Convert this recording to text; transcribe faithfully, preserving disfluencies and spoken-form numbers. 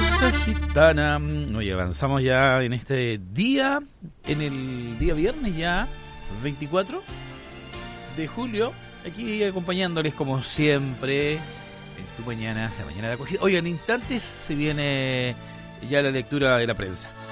Danza Gitana. Oye, avanzamos ya en este día, en el día viernes ya, veinticuatro de julio, aquí acompañándoles como siempre en tu mañana, la mañana de la acogida. Oye, en instantes se viene ya la lectura de la prensa.